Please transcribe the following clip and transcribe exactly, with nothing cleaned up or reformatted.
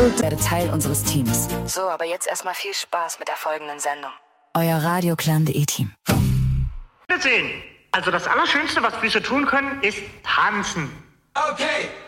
Ich werde Teil unseres Teams. So, aber jetzt erstmal viel Spaß mit der folgenden Sendung. Euer Radioclan.de-Team. Also das Allerschönste, was Füße tun können, ist tanzen. Okay.